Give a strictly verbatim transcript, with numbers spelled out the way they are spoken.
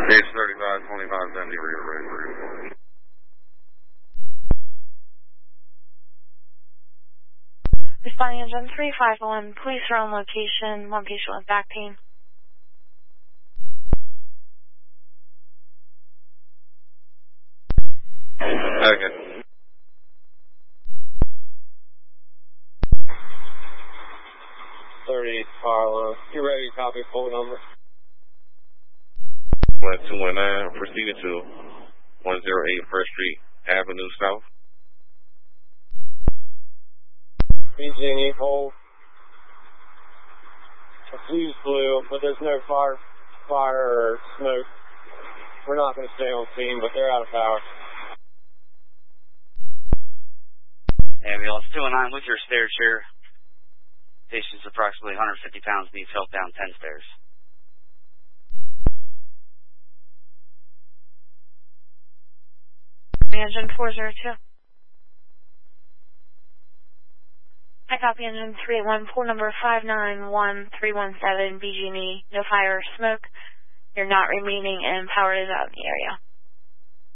It's thirty-five twenty-five seventy Rio Road. Responding engine three five one, police are on location, one patient with back pain. Okay. thirty-eight Carlo. You ready to copy full number? one two one nine, proceeding to one oh eight First Street Avenue South. B G and E hold. A fuse blew, but there's no fire, fire or smoke. We're not going to stay on scene, but they're out of power. Ambulance two one nine with your stair chair. Patient's approximately one hundred fifty pounds, needs help down ten stairs. Engine four zero two. I copy engine three eight one, pool number five nine one three one seven, B G and E, no fire or smoke. You're not remaining and power is out in the area.